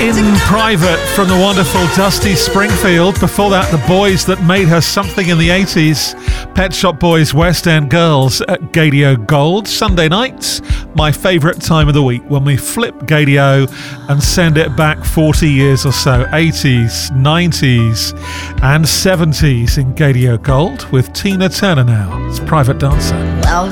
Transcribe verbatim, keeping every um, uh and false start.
In Private from the wonderful Dusty Springfield. Before that, the boys that made her something in the eighties. Pet Shop Boys, West End Girls at Gaydio Gold. Sunday nights, my favourite time of the week when we flip Gaydio and send it back forty years or so. eighties, nineties and seventies in Gaydio Gold with Tina Turner now. It's Private Dancer. Well,